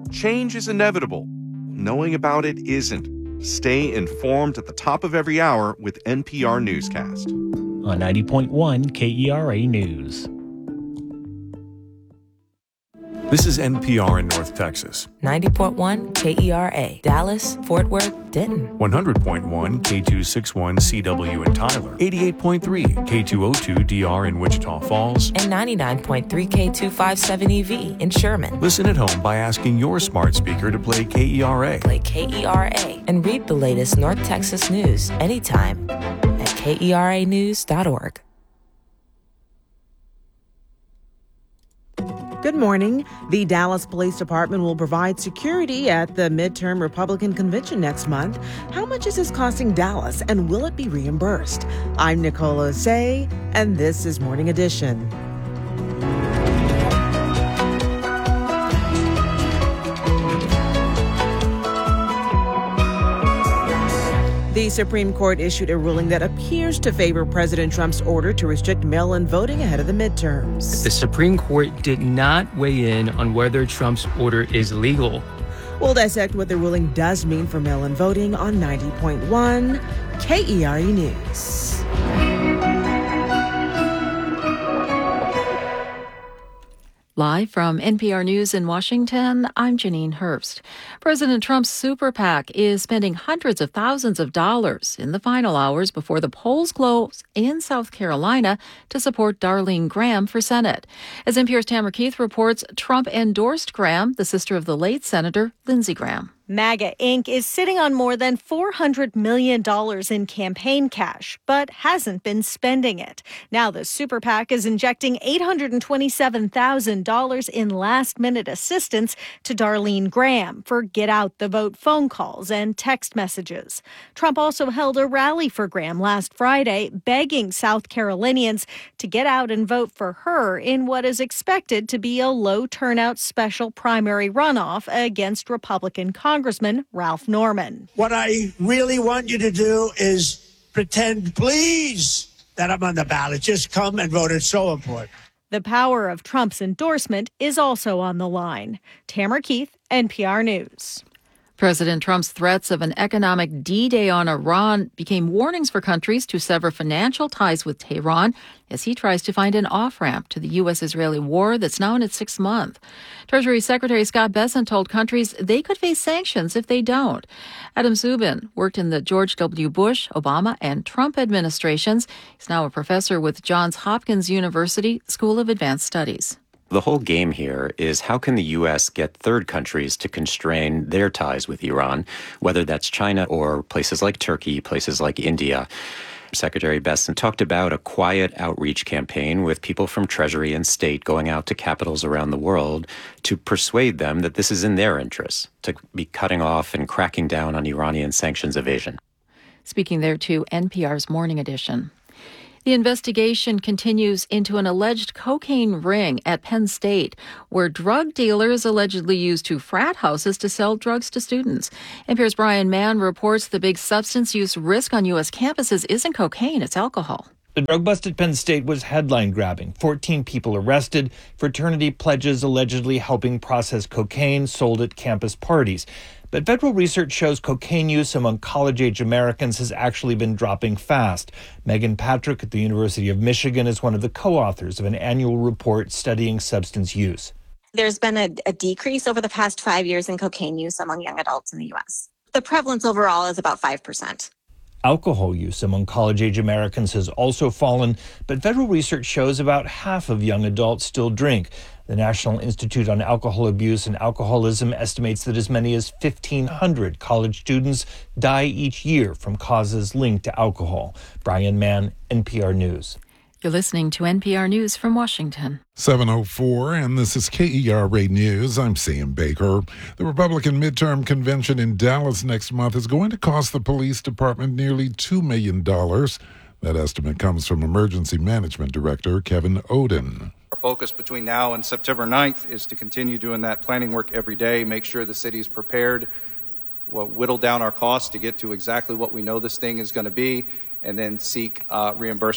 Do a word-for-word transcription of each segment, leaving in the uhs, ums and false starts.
Change is inevitable. Knowing about it isn't. Stay informed at the top of every hour with N P R Newscast. On ninety point one K E R A News. This is N P R in North Texas. ninety point one K E R A, Dallas, Fort Worth, Denton. one hundred point one K two sixty-one C W in Tyler. eighty-eight point three K two oh two D R in Wichita Falls. And ninety-nine point three K two fifty-seven E V in Sherman. Listen at home by asking your smart speaker to play K E R A. Play K E R A and read the latest North Texas news anytime at K E R A news dot org. Good morning. The Dallas Police Department will provide security at the midterm Republican convention next month. How much is this costing Dallas, and will it be reimbursed? I'm Nicola Say, and this is Morning Edition. The Supreme Court issued a ruling that appears to favor President Trump's order to restrict mail-in voting ahead of the midterms. The Supreme Court did not weigh in on whether Trump's order is legal. We'll dissect what the ruling does mean for mail-in voting on ninety point one K E R A News. Live from N P R News in Washington, I'm Janine Herbst. President Trump's super PAC is spending hundreds of thousands of dollars in the final hours before the polls close in South Carolina to support Darlene Graham for Senate. As N P R's Tamara Keith reports, Trump endorsed Graham, the sister of the late Senator Lindsey Graham. MAGA Incorporated is sitting on more than four hundred million dollars in campaign cash, but hasn't been spending it. Now the super PAC is injecting eight hundred twenty-seven thousand dollars in last-minute assistance to Darlene Graham for get-out-the-vote phone calls and text messages. Trump also held a rally for Graham last Friday, begging South Carolinians to get out and vote for her in what is expected to be a low-turnout special primary runoff against Republican Congress. Congressman Ralph Norman. What I really want you to do is pretend, please, that I'm on the ballot. Just come and vote. It's so important. The power of Trump's endorsement is also on the line. Tamara Keith, N P R News. President Trump's threats of an economic D-Day on Iran became warnings for countries to sever financial ties with Tehran as he tries to find an off-ramp to the U S-Israeli war that's now in its sixth month. Treasury Secretary Scott Bessent told countries they could face sanctions if they don't. Adam Zubin worked in the George W. Bush, Obama, and Trump administrations. He's now a professor with Johns Hopkins University School of Advanced Studies. The whole game here is how can the U S get third countries to constrain their ties with Iran, whether that's China or places like Turkey, places like India. Secretary Bessent talked about a quiet outreach campaign with people from Treasury and State going out to capitals around the world to persuade them that this is in their interests, to be cutting off and cracking down on Iranian sanctions evasion. Speaking there to N P R's Morning Edition. The investigation continues into an alleged cocaine ring at Penn State, where drug dealers allegedly used two frat houses to sell drugs to students. N P R's Brian Mann reports the big substance use risk on U S campuses isn't cocaine, it's alcohol. The drug bust at Penn State was headline-grabbing. fourteen people arrested, fraternity pledges allegedly helping process cocaine sold at campus parties. But federal research shows cocaine use among college-age Americans has actually been dropping fast. Megan Patrick at the University of Michigan is one of the co-authors of an annual report studying substance use. There's been a, a decrease over the past five years in cocaine use among young adults in the U S. The prevalence overall is about five percent. Alcohol use among college-age Americans has also fallen, but federal research shows about half of young adults still drink. The National Institute on Alcohol Abuse and Alcoholism estimates that as many as fifteen hundred college students die each year from causes linked to alcohol. Brian Mann, N P R News. You're listening to N P R News from Washington. seven oh four, and this is K E R A News. I'm Sam Baker. The Republican midterm convention in Dallas next month is going to cost the police department nearly two million dollars. That estimate comes from Emergency Management Director Kevin Oden. Our focus between now and September ninth is to continue doing that planning work every day, make sure the city is prepared, we'll whittle down our costs to get to exactly what we know this thing is going to be, and then seek uh, reimbursement.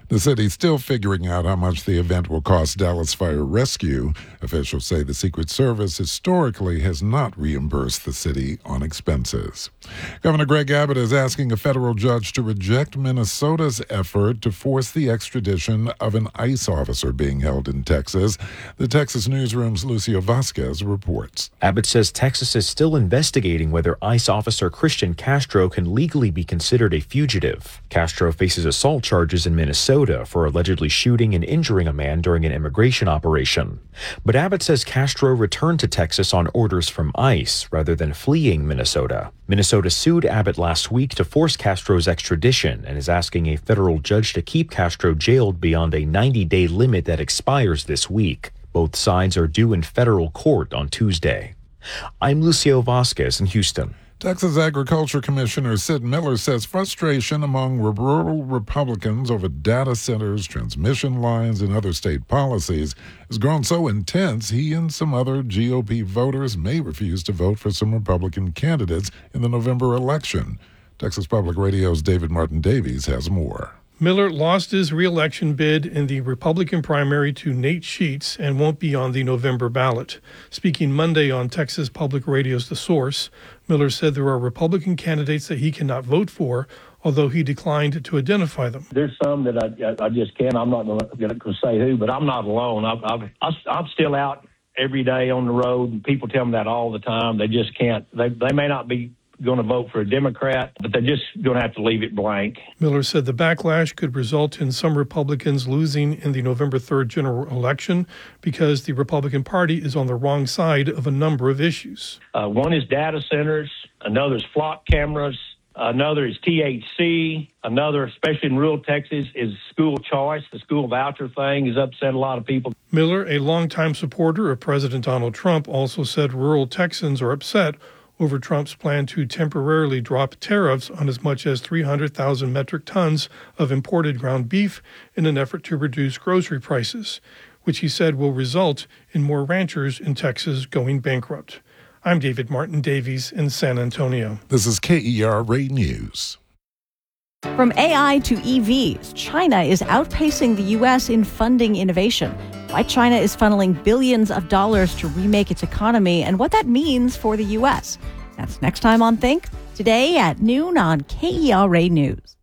The city's still figuring out how much the event will cost Dallas Fire Rescue. Officials say the Secret Service historically has not reimbursed the city on expenses. Governor Greg Abbott is asking a federal judge to reject Minnesota's effort to force the extradition of an ICE officer being held in Texas. The Texas Newsroom's Lucio Vasquez reports. Abbott says Texas is still investigating whether ICE officer Christian Castro can legally be considered a fugitive. Castro faces assault charges in Minnesota for allegedly shooting and injuring a man during an immigration operation. But Abbott says Castro returned to Texas on orders from ICE rather than fleeing Minnesota. Minnesota sued Abbott last week to force Castro's extradition and is asking a federal judge to keep Castro jailed beyond a ninety-day limit that expires this week. Both sides are due in federal court on Tuesday. I'm Lucio Vasquez in Houston. Texas Agriculture Commissioner Sid Miller says frustration among rural Republicans over data centers, transmission lines, and other state policies has grown so intense he and some other G O P voters may refuse to vote for some Republican candidates in the November election. Texas Public Radio's David Martin Davies has more. Miller lost his re-election bid in the Republican primary to Nate Sheets and won't be on the November ballot. Speaking Monday on Texas Public Radio's The Source, Miller said there are Republican candidates that he cannot vote for, although he declined to identify them. There's some that I, I just can't. I'm not going to say who, but I'm not alone. I've, I've, I'm still out every day on the road, and people tell me that all the time. They just can't. They, they may not be going to vote for a Democrat, but they're just going to have to leave it blank. Miller said the backlash could result in some Republicans losing in the November third general election because the Republican Party is on the wrong side of a number of issues. Uh, one is data centers, another is flock cameras, another is T H C, another, especially in rural Texas, is school choice. The school voucher thing has upset a lot of people. Miller, a longtime supporter of President Donald Trump, also said rural Texans are upset over Trump's plan to temporarily drop tariffs on as much as three hundred thousand metric tons of imported ground beef in an effort to reduce grocery prices, which he said will result in more ranchers in Texas going bankrupt. I'm David Martin Davies in San Antonio. This is K E R A News. From A I to E Vs, China is outpacing the U S in funding innovation. Why China is funneling billions of dollars to remake its economy and what that means for the U S. That's next time on Think, today at noon on K E R A News.